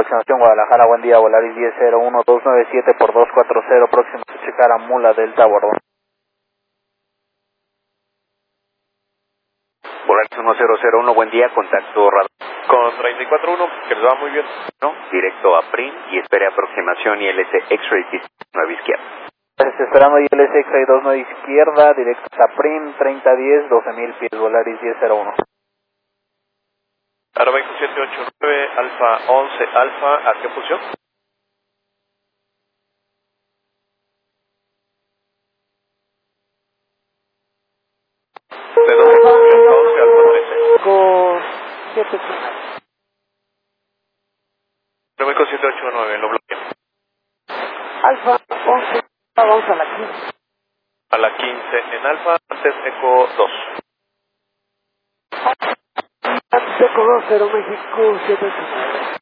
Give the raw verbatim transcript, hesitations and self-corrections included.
aproximación Guadalajara, buen día, Volaris diez cero uno dos nueve siete por dos cuatro cero, próximo a checar a Mula Delta a bordo. Volaris uno cero cero uno, buen día, contacto radar. Con treinta y cuatro uno, que les va muy bien. No, directo a P R I M y espere aproximación I L S X-Ray nueve izquierda. Gracias, esperando I L S X-Ray dos nueve izquierda, directo a P R I M, treinta diez, doce mil pies, Volaris diez cero uno. Aero veintisiete ochenta y nueve, Alfa once, Alfa, ¿a qué posición? De doce, once, Alfa trece. Con siete. Aero veintisiete ochenta y nueve, lo bloqueo. Alfa once, vamos a la quince. A la quince, en Alfa, antes Eco dos. Seco dos cero México siete ocho.